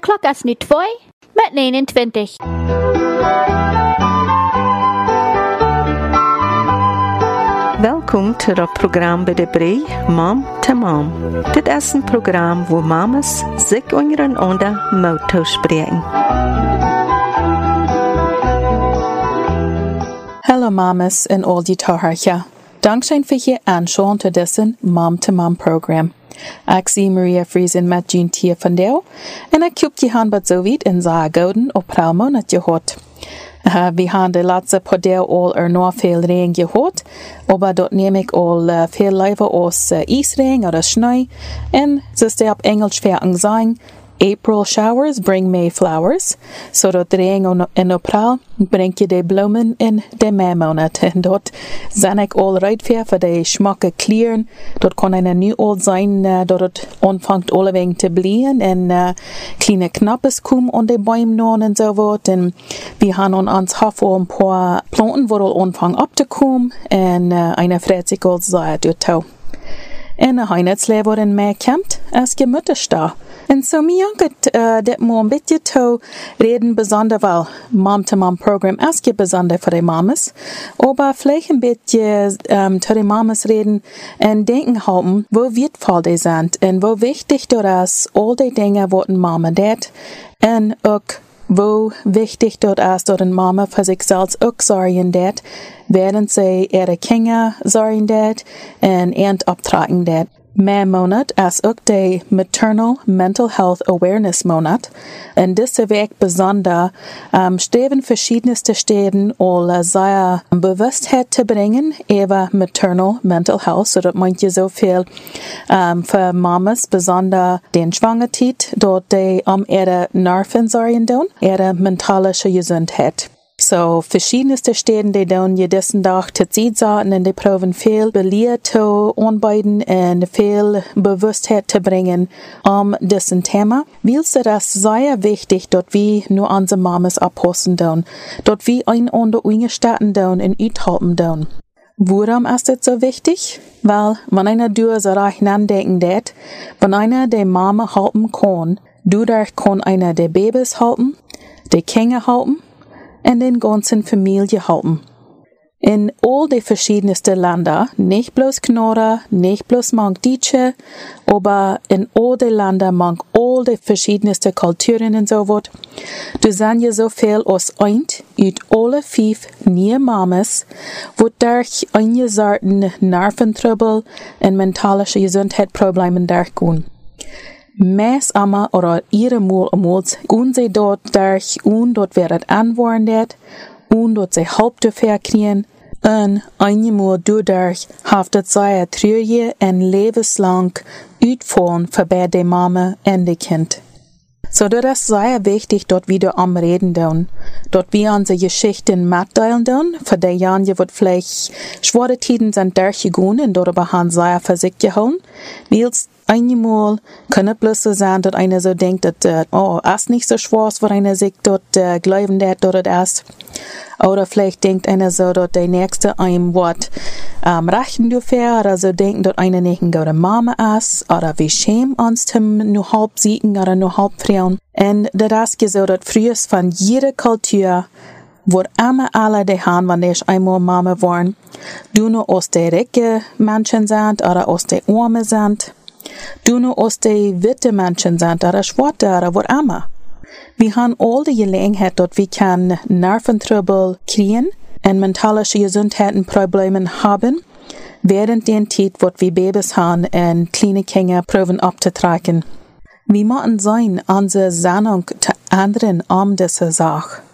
klok is nu 2 met 29. Welkom to het programma bij de Brei, Mom to Mom. Dit is een programma waar mamas zich ondereinander motto spreken. Hallo mamas en al die toehoorders. Dankzij voor je aanschauen te deze Mom to Mom program. Ik zie Maria Friesen met Jean Tier van Deel en ik heb je hand wat zo weit in zijn gouden op Pralmonat gehad. We hebben de laatste podel al nog veel regen gehad, maar dat neem ik al veel liever als ijsregen of sneeuw. En zoals ze op Engels zeggen, April showers bring May flowers. Zodat de regen in april brengt je de bloemen in de meimaand. En dat zijn ik al rijdt voor de schmakke kleren. Dat kan een nu al zijn dat het aanvangt alleweg te bloeien en kleine knappes komen aan de bomen en zo wat. En we hebben ons hof al een paar planten die al aanvangen op te komen. En een freut zich al sehr door toe. En een heinetzleer worden mij komt als gemütterdag. En zo mij jankert dit maar een beetje te reden bijzonder wel Mom-to-Mom program als je bijzonder voor de mamas. Maar vielleicht een beetje te de mamas reden en denken houden hoe wertvoll die zijn en hoe wichtig dat is al die dingen wat een mama deed en ook hoe wichtig dat is dat een mama voor zichzelf ook zorgen deed, während zij ihre Kinder zorgen deed en eind optragen deed. Mijn maand is ook de Maternal Mental Health Awareness Monat. En deze week bijzonder streven verschiedenste steden al sehr bewustheid te brengen over maternal mental health, zodat manche zoveel voor mamas bijzonder den Schwangertijd dat die ihre Nerven zorgen doen, ihre mentale gezondheid. So, verschiedenste Städten, die dann jeden Tag zu sehen sind und die proben viel Beleid zu anbieten und viel Bewusstheit zu bringen diesen Thema. Willst du das sehr wichtig, dass wir nur unsere Mamas abpassen tun, dass wir einander eingestatten tun und uithelpen tun. Warum ist das so wichtig? Weil, wenn einer du so recht nachdenken det, wenn einer die Mama helfen kann, dadurch kann einer die Babys helfen, die Kinder helfen, en den ganzen Familie helpen. In all die verschiedensten Länder, nicht bloß Kanada, nicht bloß manch Deutsche, aber in all die Länder manch all die verschiedensten Kulturen und so wat. Du sind ja so viel als eint uit alle 5 neue Mamas, wo durch eingesorten Nerventrübbel und mentale Gesundheitsprobleme durchgehen. Meest amma oder ihre Mool amols gehen sie dort durch und dort wird anwartet und dort sie Hilfe dafür kriegen und einmal dadurch haftet sie 3 Jahre und lebenslang uitvallen für beide Mama und die Kind. So das ist sehr wichtig, dort wieder am Reden tun. Dort wir unsere Geschichten mitteilen tun, für die Jahren, die vielleicht schwere Zeiten sind durchgegangen und darüber haben sehr für sich gehalten. Weil's einmal kann es bloß so sein, dass einer so denkt, dass, ist nicht so schwer, was einer sich dort glauben, dass das ist. Oder vielleicht denkt einer so, dass der Nächste einem Wort rechnen dürfen, oder so denken, dass einer nicht eine gute Mama ist, oder wir schämen uns nur halb siegen oder nur halb frauen. Und das ist so, dass früher von jeder Kultur, wo immer alle die haben, wenn die einmal Mama waren, du nur aus der reichen Menschen sind, oder aus der Armen sind, du nur aus der witte Menschen sind, oder schwarze, oder wo immer. Wir haben all die Gelegenheit, dass wir kann Nerventrübbel kriegen und mentale Gesundheitsprobleme haben, während der Zeit, wo wir Babys haben und kleine Kinder proben abzutragen. Wir müssen sein, unsere Sendung zu ändern diese Sache.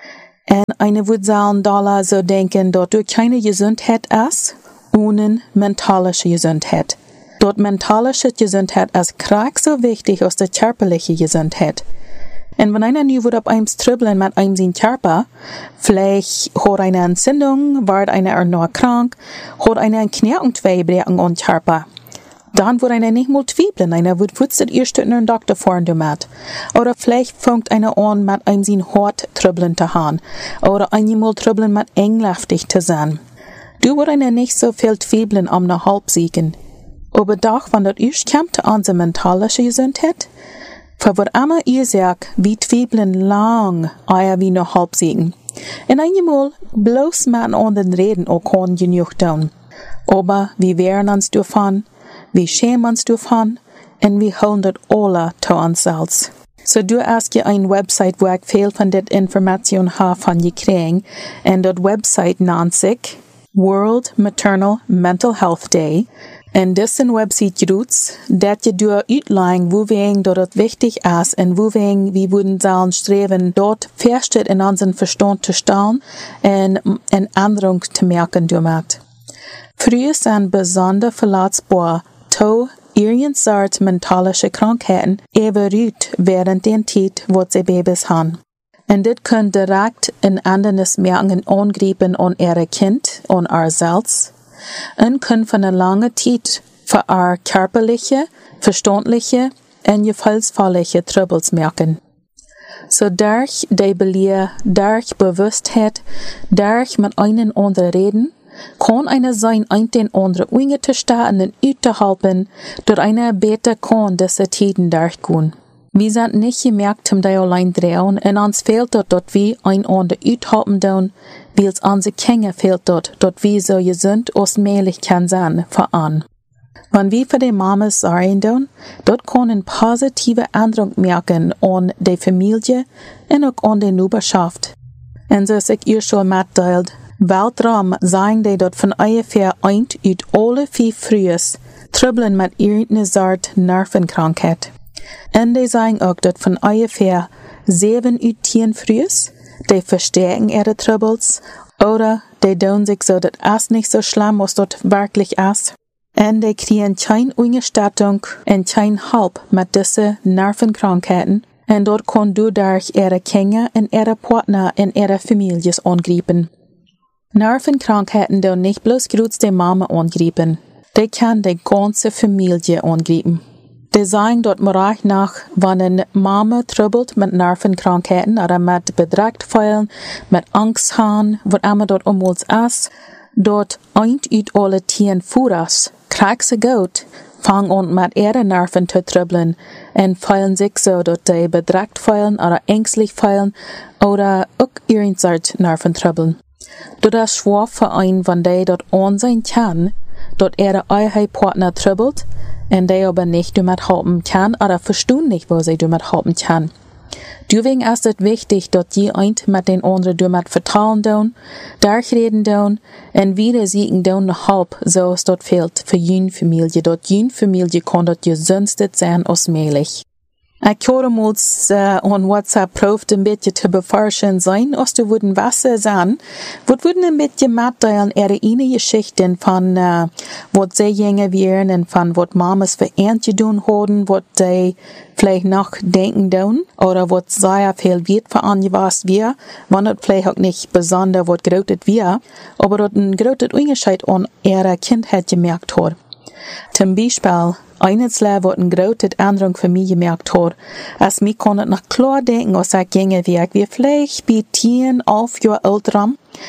Und eine würde sagen, da so denken, dass du keine Gesundheit ist, ohne mentale Gesundheit. Dort mentale Gesundheit ist krank so wichtig als die körperliche Gesundheit. Und wenn einer nu wird auf einem trübbeln mit einem sein Körper, vielleicht hat einer eine Entzündung, wird einer noch krank, hat einer eine Knirpungswehbrechen am Körper, dann wird einer nicht mal zweifeln, einer wird das erste einen Doktor fahren damit. Oder vielleicht fängt einer an, mit einem sein Hort trübbeln zu haben, oder einmal trübbeln mit englaftig zu sein. Du wird einer nicht so viel zweifeln am nach halb siegen. Aber doch, wenn das erst kommt zu unserer mentalen Gesundheit, Für wat immer ihr sagt, wie twiebeln lang, eier wie noch halb siegen. En einmal bloß mit an anderen reden auch kann genug tun. Aber wir wehren uns davon, wir schämen uns davon, und wir holen das alle zu uns selbst. So du hast ja eine Website, wo ich viel von der Information habe von gekriegt, und das Website nennt sich World Maternal Mental Health Day. En dessen Website roots, dat je door uitlegen wo wir dat het wichtig ist und wo wir würden sollen streben, dort feststeht in unseren Verstand zu stellen und eine Änderung zu merken damit. Früher sind besonders verletzbar zu irgendeiner mentalische Krankheiten überrührt während der Zeit, wo sie Babys haben. Und das kann direkt in anderes Merken angreifen an ihre Kind, an ihr selbst, und können von einer langen Zeit für ihre körperliche, verstandliche und gefühlsvolle Troubles merken. So durch die Belehr, durch Bewusstheit, durch mit einem anderen reden, kann einer sein, den anderen umzustehen und auszuhalten, durch einer besser kann diese Zeiten durchgehen. Wir sind nicht gemerkt, um die allein drehen, und uns fehlt dort wir ein anderen aushalten tun, weil es unsere Kinder fehlt dort wir so gesund als möglich kann sein, voran. Wenn wir für die Mamas sorgen tun, dort kann eine positive Änderung merken an die Familie und auch an die Nachbarschaft. Und so ist ich ihr schon mitteilt, Weltraum sagen die dort von ungefähr 1 uit alle 4 Frühs Trübeln mit irgendeiner Art Nervenkrankheit. Und die sagen auch dort von ungefähr 7 uit 10 Frühs, die verstärken ihre Troubles oder die tun sich so, dass es nicht so schlimm, was dort wirklich ist. Und die kriegen keine Unterstützung und kein Hilfe mit diesen Nervenkrankheiten. Und dort kann du durch ihre Kinder und ihre Partner und ihre Familien angreifen. Nervenkrankheiten tun nicht bloß kurz die Mama angreifen. Die kann die ganze Familie angreifen. Die sagen dort mir nach, wenn eine Mama troubled mit Nervenkrankheiten oder mit Bedrägtfeilen, mit Angst haben, was immer dort uns ist, dort ein uit alle 10 Furas, kriegt sie gut, fangen an mit ihren Nerven zu trubbeln und feilen sich so, dass die bedrägt feilen oder ängstlich feilen oder auch irgendeine Nerven trubbeln. Das ist schwer für einen, wenn die dort an sein kann, dort ihre eigene Partner trubbelt und die aber nicht damit helfen kann oder verstehen nicht, wo sie damit helfen kann. Deswegen ist es wichtig, dass die ein mit den anderen damit vertrauen tun, durchreden tun und wieder siegen tun nach Halb, so es dort fehlt für jene Familie. Dort jene Familie kann dort gesünstet sein als möglich. Ich habe uns on WhatsApp probiert, ein bisschen zu beforschen sein, als du würden Wasser sein, würden ein bisschen mitteilen, ihre eigene Geschichten von, was sie jünger wären und von, was Mamas für Ernte tun haben, was sie vielleicht nachdenken tun, oder was sehr viel wird für angepasst wird, wenn es vielleicht auch nicht besonders was großes wird, aber dort ein großes Unterschied an ihrer Kindheit gemerkt hat. Zum Beispiel, eines Leben, was eine große Änderung für mich gemerkt hat, als mich konnte noch klar denken, als ich ginge weg, wie vielleicht bei 10, 11 Jahre älter.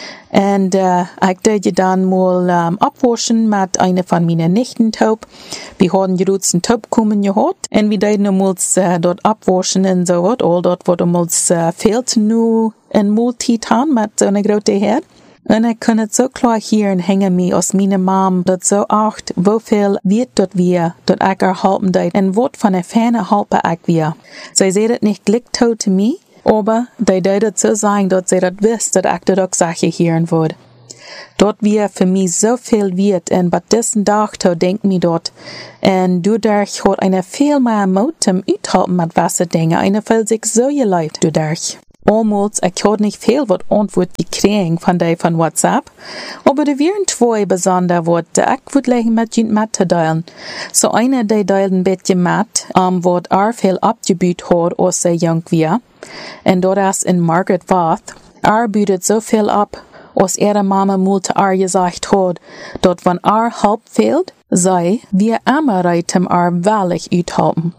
Und ich dachte dann mal abwaschen mit einer von meinen Nichten taub. Wir hatten gerade einen Taub kommen gehabt. Und wir dachten uns dort abwaschen und so was. All dort, was uns fehlt, nur ein Multit haben mit so einer großen Herd. Und ich kann es so klar hier hängen mir aus meiner Mom, dort so acht, wie viel wird dort wir, dort ich erhalten deit, und was von der Ferne halten ich wir. Sie seht nicht glicktot zu mir, aber die deit so sagen, dass sie das wisst, dass ich dort auch Sache hören würde. Dort wir für mich so viel wird, und bei diesem Tag denkt mir dort, und dadurch hat eine viel mehr Mut zum Uthalten mit Wasserdingen, eine fühlt sich so geleitet dadurch. Almost, ich hatte nicht viel was Antwort gekriegt von WhatsApp, aber da wären 2 besonders Worte, ich würde legen mit ihnen mitteilen. So eine, die teilt ein bisschen mit, was viel abgebüht hat, als sie jung war. Und dort ist in Margaret Bath, bietet so viel ab, als ihre Mama mal zu gesagt hat, dass wenn Halb fehlt, sei, wir immer reitem wahrlich uthalten.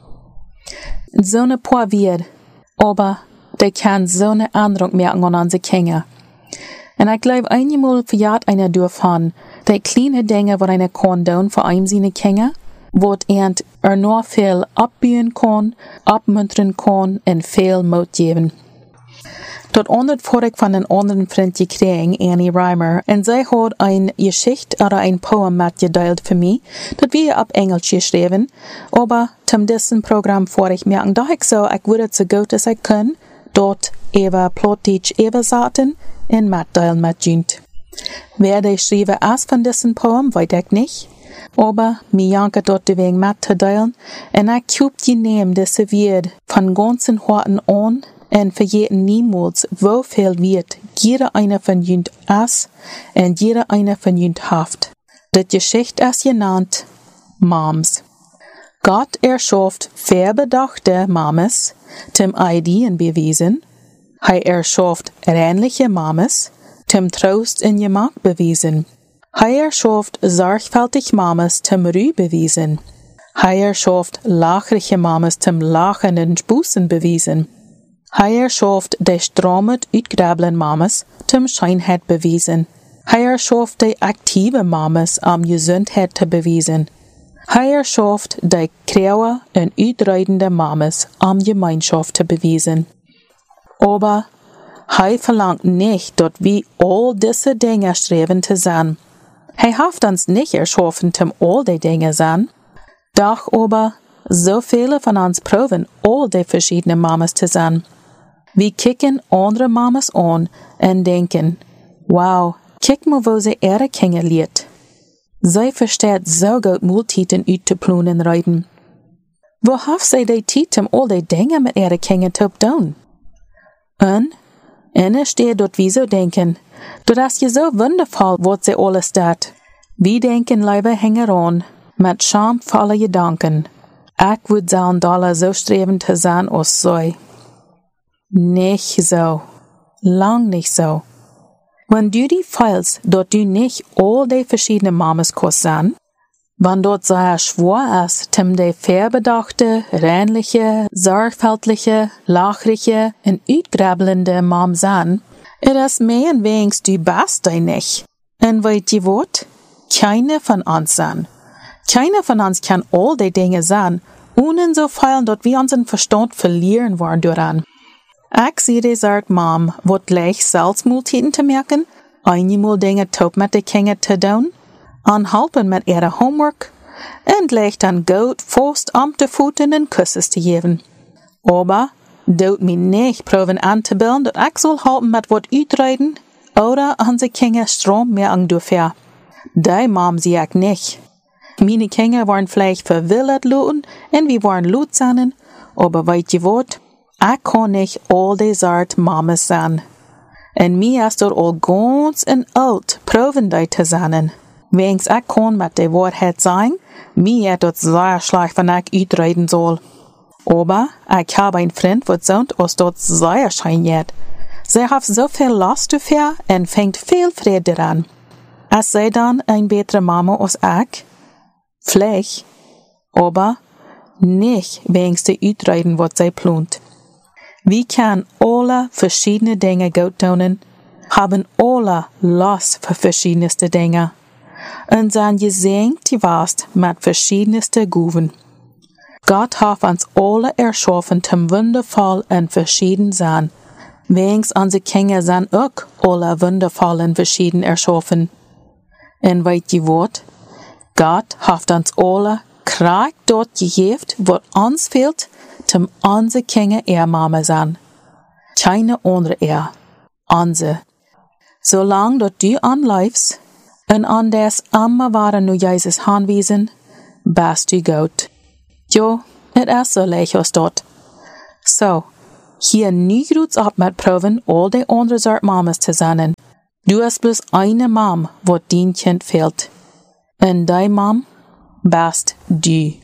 So eine paar wird, aber die kann so eine Änderung merken an unsere Kinder. Und ich glaube, einmal verjährt einer davon, die kleine Dinge, die einer kann tun für einem seine Kinder, wat eend nog veel opbouwen kon, opmunteren kon en veel moed geven. Tot onder ik van een andere vriend gekregen, Annie Reimer, en zij had een Geschichte oder ein Poem mitgeteilt für mich, dat wir op Englisch geschrieben, aber zum diesen Programm ich merken, dass ich so, ich würde so gut als ich kann, dort Eva Plotitsch übersetzen und mitteilen mit Jünt. Wer der schrieben ist von diesen Poem, weiß ich nicht, aber mir janke dort die Wegen mitteilen, und ich hab die Namen diese Wert von ganzen Horten an, en vergeten niemals, woveel wird jeder eine von jünt is en jeder eine von jünt haft. Dat Geschichte ist genannt Moms. Gott erschafft verbedachte Mames zum Ideen bewiesen. Hij erschafft ähnliche Mames zum Trost in Gemak bewiesen. Hij erschafft sorgfältig Mames zum Ruhe bewiesen. Hij erschafft lachrige Mames zum Lachen und Bußen bewiesen. Hij erschafft de stromend uitgrabelen mames zum Scheinheit bewiesen. Hij erschafft de active mames Gesundheit te bewiesen. Hij erschafft de krauwe en uitrijdende mames Gemeinschaft te bewiesen. Aber hij verlangt nicht, dat wir all diese Dinge streben te sein. Hij heeft ons nicht erschaffen, all die Dinge sein. Doch aber, so viele von uns proben, all die verschiedenen mames te sein. Wir kicken andere Mamas an und denken, wow, kijk mal, wo sie ihre Kinder leert. Sie versteht so gut Multiten uit te ploen en rijden. Wo heeft sie die Tijd om al die Dinge mit ihre Kinder te doen? Und er steht dort wie so denken, dat is je so wundervoll, wat sie alles dat. Wir denken lieber hänger an, mit schamvolle Gedanken. Ich würde sagen, Dollar so streben te sein als sie. Nicht so. Lang nicht so. Wenn du die fühlst, dass du nicht all die verschiedenen Mamas kannst sein, wenn dort sehr schwer ist, die verbedachte, reinliche, sorgfältige, lachrige und uitgrabelende Mom sein, ist mehr und wenigstens du bist dich nicht. Und weißt du was? Keiner von uns sein. Keiner von uns kann all die Dinge sein, ohne so viel, dass wir unseren Verstand verlieren wollen daran. Ich sehe die sagt Mom, wat gleich selbst Multiten te merken, einmal Dinge top mit den Kindern te doen, anhalten mit ihrer Homework, und gleich dann gut fast am te Pfoten und Küsses te geben. Aber, dort mich nicht proben anzubilden, dass ich soll halten mit wat uitreden, oder unsere Kinder Strom mehr ungefähr. Die Mom sehe ich nicht. Meine Kinder waren vielleicht verwildet luten, und wir waren lut sein, aber weißt du was? Ich kann nicht all die Art Mamas sein. Und mir ist dort all ganz und alt proben die zu sein. Wenigstens ich kann mit der Wahrheit sagen, mir ist dort sehr schlecht, wenn ich uitreden soll. Aber ich habe einen Freund, der sagt, dass dort sehr schein wird. Sie hat so viel Last dafür und fängt viel Freude daran. Ist sie dann eine bessere Mama als ich? Vielleicht. Aber nicht wenigstens der Uitreden, was sie plant. Wir können alle verschiedene Dinge gut tun, haben alle Lust für verschiedenste Dinge und sind gesegnet gewesen mit verschiedensten Gaben. Gott hat uns alle erschaffen zum wundervoll und verschieden sein. Wenigstens unsere Kinder sind auch alle wundervoll und verschieden erschaffen. Und weißt du was? Gott hat uns alle Kraft dort gegeben, was uns fehlt, zum unsere Kinder ihr Mama sein. Keine andere unsere. Solange dort du anläufst und an des immer waren nur Jesus anwiesen, bist du gut. Jo, es ist so leicht als dort. So, hier nie gut ab mit proben, all die andere Sorte Mamas zu sein. Du hast bloß eine Mom, wo dein Kind fehlt. Und deine Mom bist du.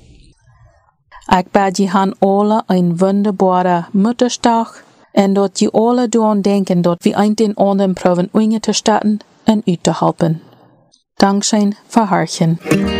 Ich bete die han alle ein wunderbarer Mutterstag und dort die alle daran denken, dort wie ein den anderen proben, zu starten und zu helfen. Dankeschön für Hörchen.